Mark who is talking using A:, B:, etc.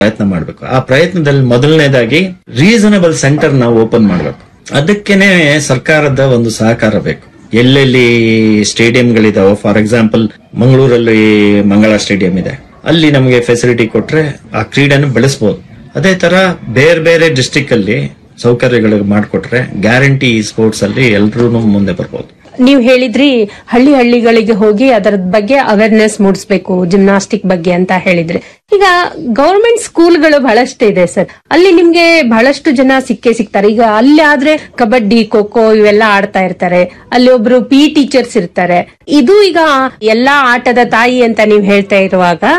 A: ಪ್ರಯತ್ನ ಮಾಡಬೇಕು. ಆ ಪ್ರಯತ್ನದಲ್ಲಿ ಮೊದಲನೇದಾಗಿ ರೀಸನಬಲ್ ಸೆಂಟರ್ ನಾವು ಓಪನ್ ಮಾಡಬೇಕು. ಅದಕ್ಕೇನೆ ಸರ್ಕಾರದ ಒಂದು ಸಹಕಾರ ಬೇಕು. ಎಲ್ಲೆಲ್ಲಿ ಸ್ಟೇಡಿಯಂಗಳಿದಾವೋ, ಫಾರ್ ಎಕ್ಸಾಂಪಲ್ ಮಂಗಳೂರಲ್ಲಿ ಮಂಗಳ ಸ್ಟೇಡಿಯಂ ಇದೆ, ಅಲ್ಲಿ ನಮಗೆ ಫೆಸಿಲಿಟಿ ಕೊಟ್ರೆ ಆ ಕ್ರೀಡೆಯನ್ನು ಬೆಳೆಸಬಹುದು. ಅದೇ ತರ ಬೇರೆ ಬೇರೆ ಡಿಸ್ಟ್ರಿಕ್ಟ್ ಅಲ್ಲಿ ಸೌಕರ್ಯಗಳು ಮಾಡಿಕೊಟ್ರೆ ಗ್ಯಾರಂಟಿ ಸ್ಪೋರ್ಟ್ಸ್ ಅಲ್ಲಿ ಎಲ್ಲರೂ ಮುಂದೆ ಬರ್ಬೋದು.
B: ನೀವು ಹೇಳಿದ್ರಿ ಹಳ್ಳಿಗಳಿಗೆ ಹೋಗಿ ಅದರ ಬಗ್ಗೆ ಅವೇರ್ನೆಸ್ ಮೂಡಿಸಬೇಕು ಜಿಮ್ನಾಸ್ಟಿಕ್ ಬಗ್ಗೆ ಅಂತ ಹೇಳಿದ್ರಿ. ಈಗ ಗವರ್ಮೆಂಟ್ ಸ್ಕೂಲ್ಗಳು ಬಹಳಷ್ಟು ಇದೆ ಸರ್, ಅಲ್ಲಿ ನಿಮ್ಗೆ ಬಹಳಷ್ಟು ಜನ ಸಿಗ್ತಾರೆ. ಈಗ ಅಲ್ಲಿ ಆದ್ರೆ ಕಬಡ್ಡಿ, ಖೋ ಖೋ ಇವೆಲ್ಲ ಆಡ್ತಾ ಇರ್ತಾರೆ. ಅಲ್ಲಿ ಒಬ್ರು PE ಟೀಚರ್ಸ್ ಇರ್ತಾರೆ. ಇದು ಈಗ ಎಲ್ಲಾ ಆಟದ ತಾಯಿ ಅಂತ ನೀವು ಹೇಳ್ತಾ ಇರುವಾಗ